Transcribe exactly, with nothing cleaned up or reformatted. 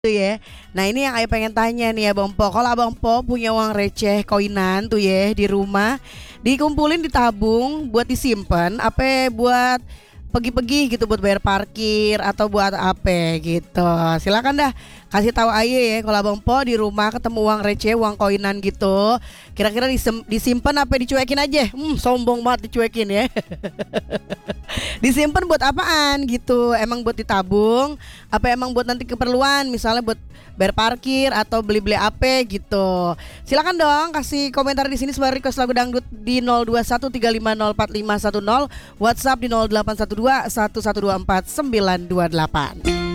Tuh ya. Nah ini yang Ayah pengen tanya nih ya Bang Po. Kalau Abang Po punya uang receh koinan tuh ya di rumah, dikumpulin ditabung buat disimpan, apa buat pergi-pergi gitu buat bayar parkir atau buat apa gitu. Silakan dah kasih tahu Ayah ya kalau Abang Po di rumah ketemu uang receh, uang koinan gitu. Kira-kira disem- disimpan apa dicuekin aja? Hmm, sombong banget dicuekin ya. Disimpan buat apaan gitu? Emang buat ditabung? Apa emang buat nanti keperluan? Misalnya buat bayar parkir atau beli-beli apa gitu. Silakan dong kasih komentar di sini sebagai request lagu dangdut di nol dua satu tiga lima nol empat lima satu nol, WhatsApp di nol delapan satu dua satu satu dua empat sembilan dua delapan.